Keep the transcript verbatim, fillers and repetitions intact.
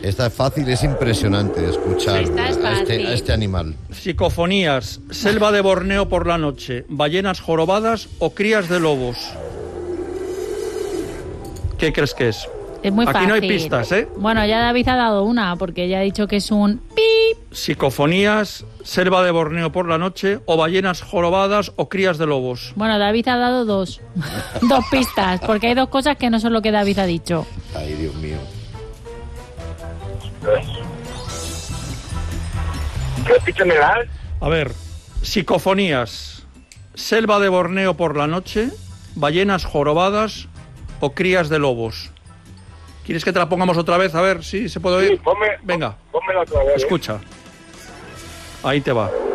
Esta es fácil, es impresionante escuchar Esta es a, este, fácil. a este animal. Psicofonías, selva de Borneo por la noche, ballenas jorobadas o crías de lobos. ¿Qué crees que es? Es muy Aquí fácil. no hay pistas, ¿eh? Bueno, ya David ha dado una, porque ya ha dicho que es un pip. Psicofonías, selva de Borneo por la noche o ballenas jorobadas o crías de lobos. Bueno, David ha dado dos. Dos pistas, porque hay dos cosas que no son lo que David ha dicho. Ay, Dios mío. Repítemela. A ver, psicofonías, selva de Borneo por la noche, ballenas jorobadas o crías de lobos. ¿Quieres que te la pongamos otra vez? A ver si se puede oír. Sí, ponme, Venga, pónmela otra vez. escucha. Ahí te va.